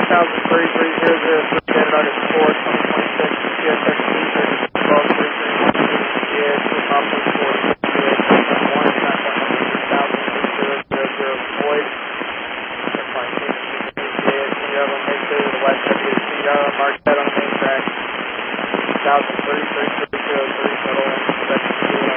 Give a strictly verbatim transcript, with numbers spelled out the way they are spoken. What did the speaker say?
thousand thirty-three zero zero three, David August four, twenty twenty-six, G S X two thirty, twelve three three one two, G A S two Papa four six two eight seven one, contact number three thousand zero zero zero void. That's fine, G A S two Yellow, make sure to the west W C Yellow, mark that on the main track, one thousand thirty-three.